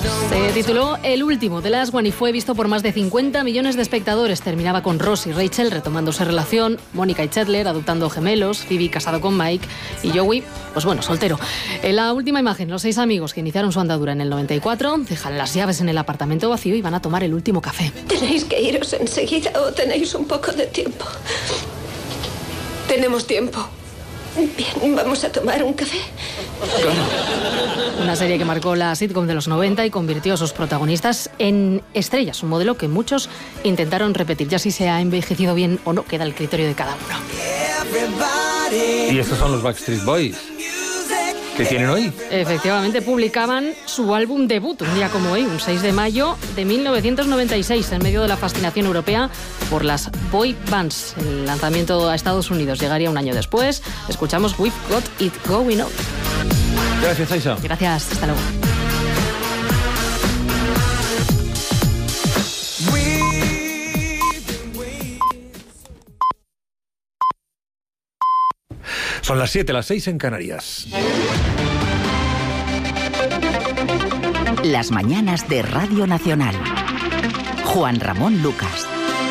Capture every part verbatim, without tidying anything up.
Se tituló El último de Last One y fue visto por más de cincuenta millones de espectadores. Terminaba con Ross y Rachel retomándose relación, Mónica y Chandler adoptando gemelos, Phoebe casado con Mike y Joey, pues bueno, soltero. En la última imagen, los seis amigos que iniciaron su andadura en el noventa y cuatro dejan las llaves en el apartamento vacío y van a tomar el último café. ¿Tenéis que iros enseguida o tenéis un poco de tiempo? Tenemos tiempo. Bien, ¿vamos a tomar un café? Una serie que marcó la sitcom de los noventa y convirtió a sus protagonistas en estrellas, un modelo que muchos intentaron repetir. Ya si se ha envejecido bien o no, queda el criterio de cada uno. Y estos son los Backstreet Boys. ¿Qué tienen hoy? Efectivamente, publicaban su álbum debut un día como hoy, un seis de mayo de mil novecientos noventa y seis, en medio de la fascinación europea por las boy bands. El lanzamiento a Estados Unidos llegaría un año después. Escuchamos We've Got It Going On. Gracias, Aisha. Gracias, hasta luego. Son las siete, las seis en Canarias. Las mañanas de Radio Nacional. Juan Ramón Lucas.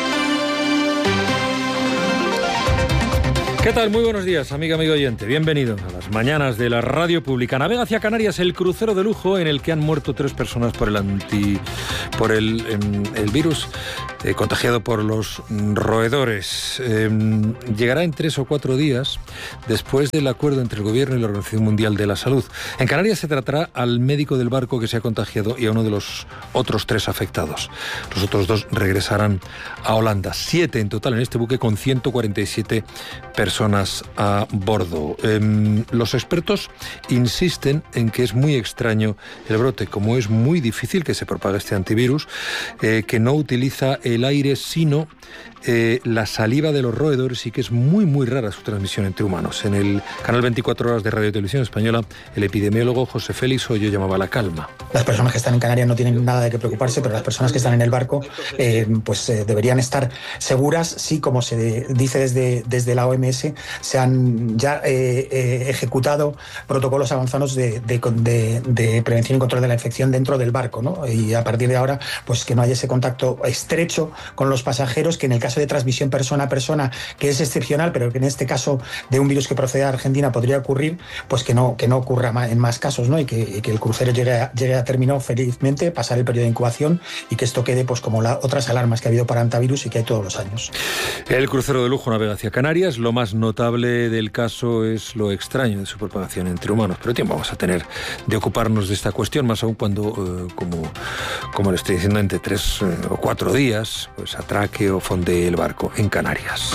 ¿Qué tal? Muy buenos días, amiga, amigo oyente. Bienvenido a las mañanas de la radio pública. Navega hacia Canarias el crucero de lujo en el que han muerto tres personas por el anti, por el, el, el virus eh, contagiado por los roedores. Eh, llegará en tres o cuatro días después del acuerdo entre el Gobierno y la Organización Mundial de la Salud. En Canarias se tratará al médico del barco que se ha contagiado y a uno de los otros tres afectados. Los otros dos regresarán a Holanda. Siete en total en este buque con ciento cuarenta y siete personas a bordo. Eh, los expertos insisten en que es muy extraño el brote, como es muy difícil que se propague este antivirus, eh, que no utiliza el aire sino eh, la saliva de los roedores y que es muy muy rara su transmisión entre humanos. En el canal veinticuatro horas de Radio y Televisión Española, el epidemiólogo José Félix Hoyo llamaba la calma. Las personas que están en Canarias no tienen nada de qué preocuparse, pero las personas que están en el barco eh, pues eh, deberían estar seguras si, como se dice desde, desde la O M S, se han ya eh, eh, ejecutado protocolos avanzados de, de, de, de prevención y control de la infección dentro del barco, ¿no? Y a partir de ahora, pues que no haya ese contacto estrecho con los pasajeros, que en el caso de transmisión persona a persona, que es excepcional, pero que en este caso de un virus que procede de Argentina podría ocurrir, pues que no, que no ocurra más, en más casos, ¿no? Y que, y que el crucero llegue a, llegue a término felizmente, pasar el periodo de incubación y que esto quede pues como la, otras alarmas que ha habido para antivirus y que hay todos los años. El crucero de lujo navega hacia Canarias. Lo más notable del caso es lo extraño de su propagación entre humanos, pero tiempo vamos a tener de ocuparnos de esta cuestión, más aún cuando, eh, como, como le estoy diciendo, entre tres eh, o cuatro días, pues atraque o fondee el barco en Canarias.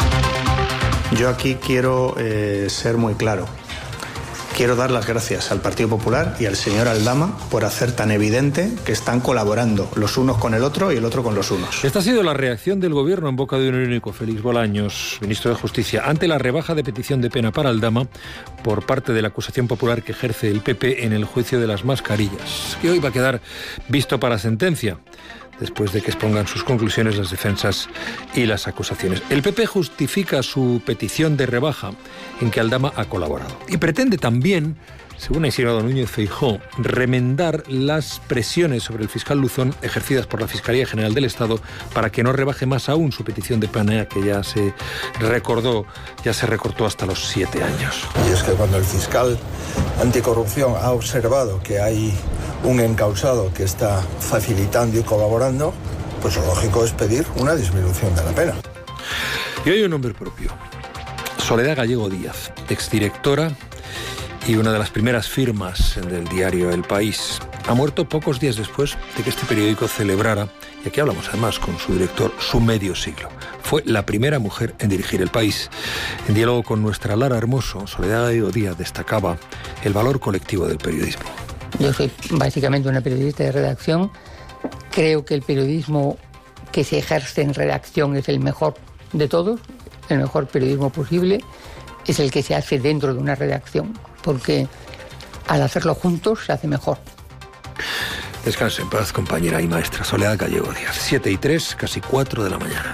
Yo aquí quiero eh, ser muy claro. Quiero dar las gracias al Partido Popular y al señor Aldama por hacer tan evidente que están colaborando los unos con el otro y el otro con los unos. Esta ha sido la reacción del Gobierno en boca de un único, Félix Bolaños, ministro de Justicia, ante la rebaja de petición de pena para Aldama por parte de la acusación popular que ejerce el P P en el juicio de las mascarillas, que hoy va a quedar visto para sentencia, después de que expongan sus conclusiones las defensas y las acusaciones. El P P justifica su petición de rebaja en que Aldama ha colaborado y pretende también, según ha insinuado Núñez Feijóo, remendar las presiones sobre el fiscal Luzón ejercidas por la Fiscalía General del Estado para que no rebaje más aún su petición de pena, que ya se recordó, ya se recortó hasta los siete años. Y es que cuando el fiscal anticorrupción ha observado que hay un encausado que está facilitando y colaborando, pues lo lógico es pedir una disminución de la pena. Y hoy un nombre propio. Soledad Gallego Díaz, exdirectora y una de las primeras firmas del diario El País. Ha muerto pocos días después de que este periódico celebrara, y aquí hablamos además con su director, su medio siglo. Fue la primera mujer en dirigir El País. En diálogo con nuestra Lara Hermoso, Soledad Gallego Díaz destacaba el valor colectivo del periodismo. Yo soy básicamente una periodista de redacción. Creo que el periodismo que se ejerce en redacción es el mejor de todos, el mejor periodismo posible, es el que se hace dentro de una redacción, porque al hacerlo juntos se hace mejor. Descanse en paz, compañera y maestra Soledad Gallego Díaz. siete y tres, casi cuatro de la mañana.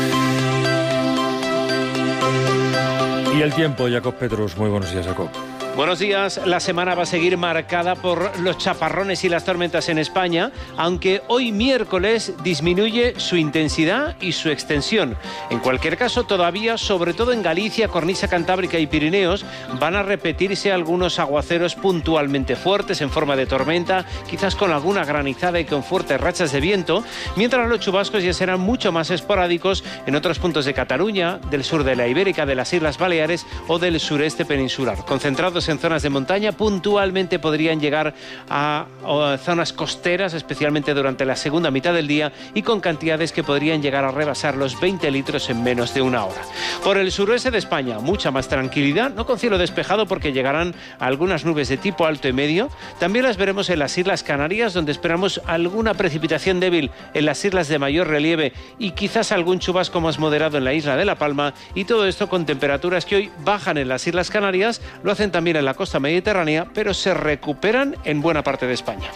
Y el tiempo, Jacob Petrus. Muy buenos días, Jacob. Buenos días. La semana va a seguir marcada por los chaparrones y las tormentas en España, aunque hoy miércoles disminuye su intensidad y su extensión. En cualquier caso, todavía, sobre todo en Galicia, Cornisa Cantábrica y Pirineos, van a repetirse algunos aguaceros puntualmente fuertes en forma de tormenta, quizás con alguna granizada y con fuertes rachas de viento, mientras los chubascos ya serán mucho más esporádicos en otros puntos de Cataluña, del sur de la Ibérica, de las Islas Baleares o del sureste peninsular. Concentrados en zonas de montaña, puntualmente podrían llegar a, a zonas costeras, especialmente durante la segunda mitad del día, y con cantidades que podrían llegar a rebasar los veinte litros en menos de una hora. Por el suroeste de España, mucha más tranquilidad, no con cielo despejado porque llegarán algunas nubes de tipo alto y medio. También las veremos en las Islas Canarias, donde esperamos alguna precipitación débil en las islas de mayor relieve y quizás algún chubasco más moderado en la isla de La Palma, y todo esto con temperaturas que hoy bajan en las Islas Canarias, lo hacen también en la costa mediterránea, pero se recuperan en buena parte de España.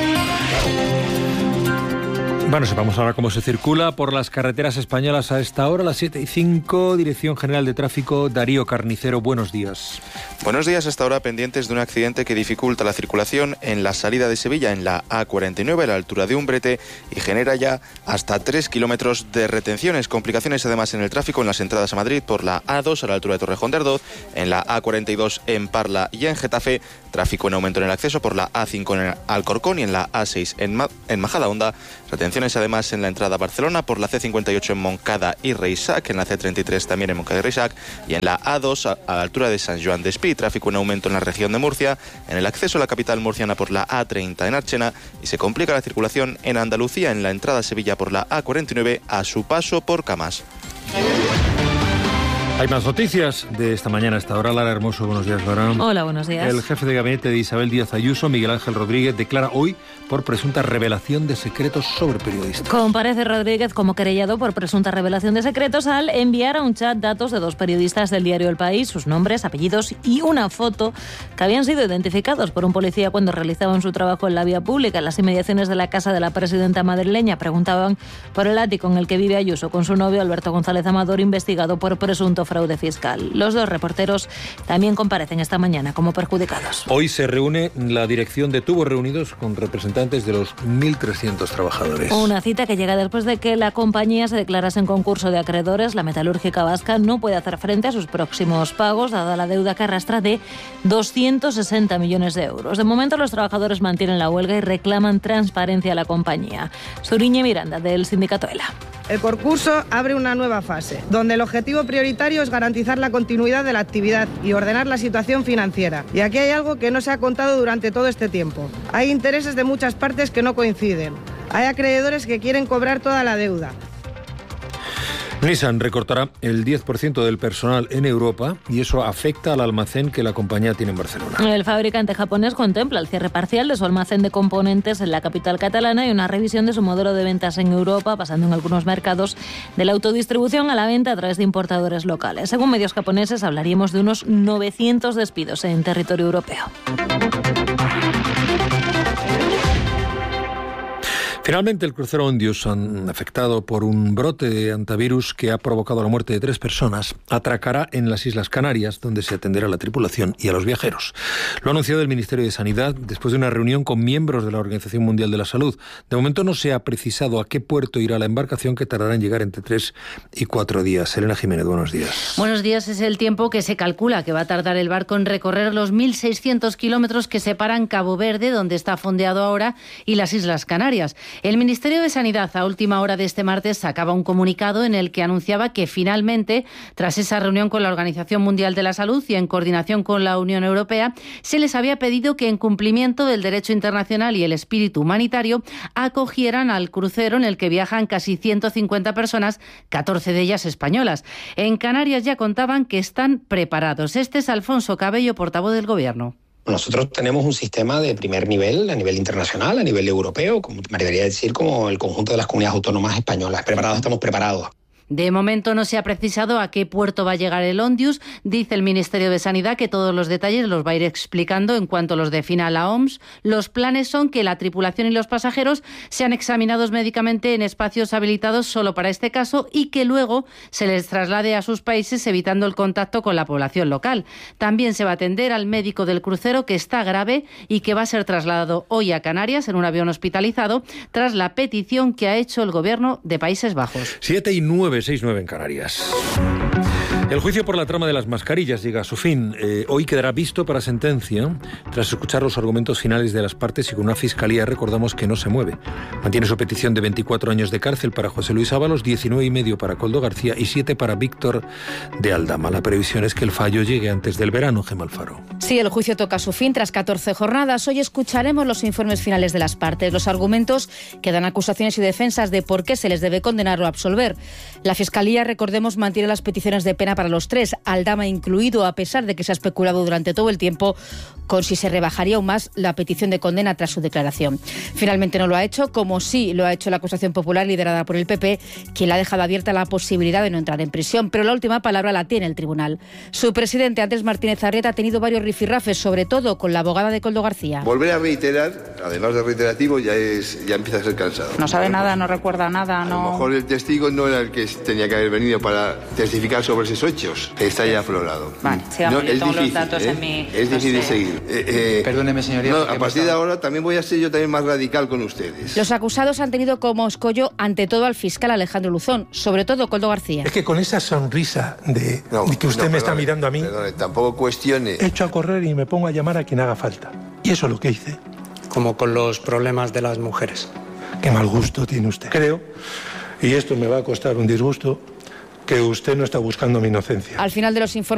Bueno, sepamos ahora cómo se circula por las carreteras españolas a esta hora, las siete y cinco, Dirección General de Tráfico, Darío Carnicero, buenos días. Buenos días, hasta ahora pendientes de un accidente que dificulta la circulación en la salida de Sevilla, en la A cuarenta y nueve, a la altura de Umbrete, y genera ya hasta tres kilómetros de retenciones. Complicaciones además en el tráfico en las entradas a Madrid por la A dos, a la altura de Torrejón de Ardoz, en la A cuarenta y dos en Parla y en Getafe, tráfico en aumento en el acceso por la A cinco en Alcorcón y en la A seis en, Ma- en Majadahonda, retenciones además en la entrada a Barcelona por la C cincuenta y ocho en Moncada y Reixac, en la C treinta y tres también en Moncada y Reixac, y en la A dos a, a la altura de San Joan d'Espí, tráfico en aumento en la región de Murcia, en el acceso a la capital murciana por la A treinta en Archena, y se complica la circulación en Andalucía en la entrada a Sevilla por la A cuarenta y nueve a su paso por Camas. Hay más noticias de esta mañana a esta hora. Lara Hermoso, buenos días, Lara. Hola, buenos días. El jefe de gabinete de Isabel Díaz Ayuso, Miguel Ángel Rodríguez, declara hoy por presunta revelación de secretos sobre periodistas. Comparece Rodríguez como querellado por presunta revelación de secretos al enviar a un chat datos de dos periodistas del diario El País, sus nombres, apellidos y una foto que habían sido identificados por un policía cuando realizaban su trabajo en la vía pública. En las inmediaciones de la casa de la presidenta madrileña preguntaban por el ático en el que vive Ayuso con su novio Alberto González Amador, investigado por presunto fraude fiscal. Los dos reporteros también comparecen esta mañana como perjudicados. Hoy se reúne la dirección de Tubos Reunidos con representantes de los mil trescientos trabajadores. Una cita que llega después de que la compañía se declarase en concurso de acreedores. La metalúrgica vasca no puede hacer frente a sus próximos pagos, dada la deuda que arrastra de doscientos sesenta millones de euros. De momento, los trabajadores mantienen la huelga y reclaman transparencia a la compañía. Suriñe Miranda, del sindicato ELA. El concurso abre una nueva fase, donde el objetivo prioritario es garantizar la continuidad de la actividad y ordenar la situación financiera. Y aquí hay algo que no se ha contado durante todo este tiempo. Hay intereses de muchas partes que no coinciden. Hay acreedores que quieren cobrar toda la deuda. Nissan recortará el diez por ciento del personal en Europa y eso afecta al almacén que la compañía tiene en Barcelona. El fabricante japonés contempla el cierre parcial de su almacén de componentes en la capital catalana y una revisión de su modelo de ventas en Europa, pasando en algunos mercados de la autodistribución a la venta a través de importadores locales. Según medios japoneses, hablaríamos de unos novecientos despidos en territorio europeo. Finalmente, el crucero Ondiosan, afectado por un brote de antivirus que ha provocado la muerte de tres personas, atracará en las Islas Canarias, donde se atenderá a la tripulación y a los viajeros. Lo ha anunciado el Ministerio de Sanidad después de una reunión con miembros de la Organización Mundial de la Salud. De momento no se ha precisado a qué puerto irá la embarcación, que tardará en llegar entre tres y cuatro días. Elena Jiménez, buenos días. Buenos días. Es el tiempo que se calcula que va a tardar el barco en recorrer los mil seiscientos kilómetros que separan Cabo Verde, donde está fondeado ahora, y las Islas Canarias. El Ministerio de Sanidad, a última hora de este martes, sacaba un comunicado en el que anunciaba que finalmente, tras esa reunión con la Organización Mundial de la Salud y en coordinación con la Unión Europea, se les había pedido que, en cumplimiento del derecho internacional y el espíritu humanitario, acogieran al crucero en el que viajan casi ciento cincuenta personas, catorce de ellas españolas. En Canarias ya contaban que están preparados. Este es Alfonso Cabello, portavoz del Gobierno. Nosotros tenemos un sistema de primer nivel, a nivel internacional, a nivel europeo, como me debería decir, como el conjunto de las comunidades autónomas españolas. Preparados, estamos preparados. De momento no se ha precisado a qué puerto va a llegar el Ondius. Dice el Ministerio de Sanidad que todos los detalles los va a ir explicando en cuanto los defina la O M S. Los planes son que la tripulación y los pasajeros sean examinados médicamente en espacios habilitados solo para este caso y que luego se les traslade a sus países evitando el contacto con la población local. También se va a atender al médico del crucero que está grave y que va a ser trasladado hoy a Canarias en un avión hospitalizado tras la petición que ha hecho el gobierno de Países Bajos. siete y nueve, seis nueve en Canarias. El juicio por la trama de las mascarillas llega a su fin. Eh, hoy quedará visto para sentencia tras escuchar los argumentos finales de las partes y con una fiscalía, recordamos, que no se mueve. Mantiene su petición de veinticuatro años de cárcel para José Luis Ábalos, diecinueve y medio para Koldo García y siete para Víctor de Aldama. La previsión es que el fallo llegue antes del verano, Gemma Alfaro. Sí, el juicio toca su fin tras catorce jornadas. Hoy escucharemos los informes finales de las partes, los argumentos que dan acusaciones y defensas de por qué se les debe condenar o absolver. La fiscalía, recordemos, mantiene las peticiones de pena para los tres, Aldama incluido, a pesar de que se ha especulado durante todo el tiempo con si se rebajaría aún más la petición de condena tras su declaración. Finalmente no lo ha hecho, como sí lo ha hecho la acusación popular liderada por el P P, quien le ha dejado abierta la posibilidad de no entrar en prisión, pero la última palabra la tiene el tribunal. Su presidente, Andrés Martínez Arrieta, ha tenido varios rifirrafes, sobre todo con la abogada de Koldo García. Volver a reiterar, además de reiterativo, ya es ya empieza a ser cansado. No sabe nada, no recuerda nada, no... A lo mejor el testigo no era el que tenía que haber venido para testificar sobre esos hechos. Está ya aflorado. Vale, sigamos, no, yo tengo difícil, los datos ¿eh? en mi... Es difícil no sé. seguir. Eh, eh, Perdóneme, señoría. No, a partir de ahora también voy a ser yo también más radical con ustedes. Los acusados han tenido como escollo ante todo al fiscal Alejandro Luzón, sobre todo Koldo García. Es que con esa sonrisa de, no, de que usted no, me perdone, está mirando a mí, perdone, tampoco cuestione. Echo a correr y me pongo a llamar a quien haga falta. Y eso es lo que hice. Como con los problemas de las mujeres. Qué mal gusto tiene usted. Creo, y esto me va a costar un disgusto, que usted no está buscando mi inocencia. Al final de los informes